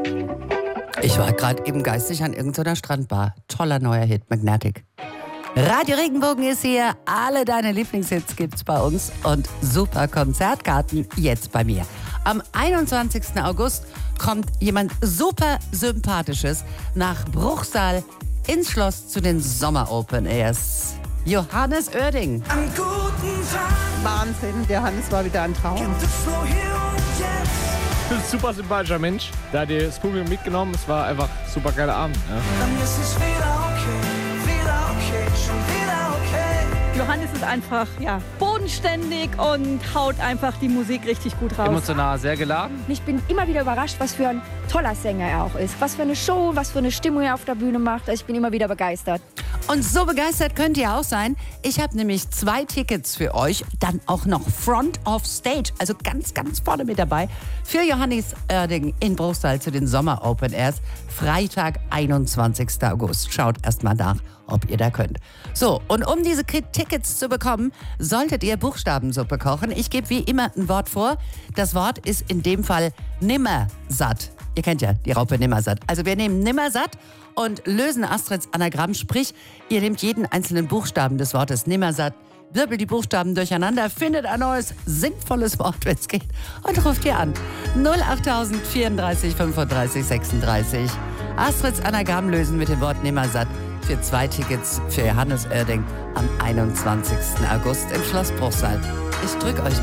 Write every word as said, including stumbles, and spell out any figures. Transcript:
Ich war gerade eben geistig an irgendeiner Strandbar. Toller neuer Hit, Magnetic. Radio Regenbogen ist hier. Alle deine Lieblingshits gibt's bei uns. Und super Konzertkarten jetzt bei mir. Am einundzwanzigsten August kommt jemand super Sympathisches nach Bruchsal ins Schloss zu den Sommer Open Airs. Johannes Oerding. Am guten Tag. Wahnsinn, Johannes war wieder ein Traum. Gibt es nur hier und jetzt. Du bist ein super sympathischer Mensch. Da hat dir das Publikum mitgenommen. Es war einfach ein super geiler Abend. Ja. Dann ist es wieder okay, wieder okay, schon wieder okay. Johannes ist einfach ja, bodenständig und haut einfach die Musik richtig gut raus. Emotional sehr geladen. Ich bin immer wieder überrascht, was für ein toller Sänger er auch ist. Was für eine Show, was für eine Stimmung er auf der Bühne macht. Ich bin immer wieder begeistert. Und so begeistert könnt ihr auch sein. Ich habe nämlich zwei Tickets für euch, dann auch noch Front of Stage, also ganz, ganz vorne mit dabei, für Johannes Oerding in Bruchsal zu den Sommer Open Airs, Freitag, einundzwanzigsten August. Schaut erst mal nach, ob ihr da könnt. So, und um diese Tickets zu bekommen, solltet ihr Buchstabensuppe kochen. Ich gebe wie immer ein Wort vor. Das Wort ist in dem Fall Nimmersatt. Ihr kennt ja die Raupe Nimmersatt. Also wir nehmen Nimmersatt und lösen Astrids Anagramm. Sprich, ihr nehmt jeden einzelnen Buchstaben des Wortes Nimmersatt, wirbelt die Buchstaben durcheinander, findet ein neues, sinnvolles Wort, wenn es geht, und ruft ihr an. null achttausend vierunddreißig fünfunddreißig sechsunddreißig. Astrids Anagramm lösen mit dem Wort Nimmersatt für zwei Tickets für Johannes Oerding am einundzwanzigsten August im Schloss Bruchsal. Ich drück euch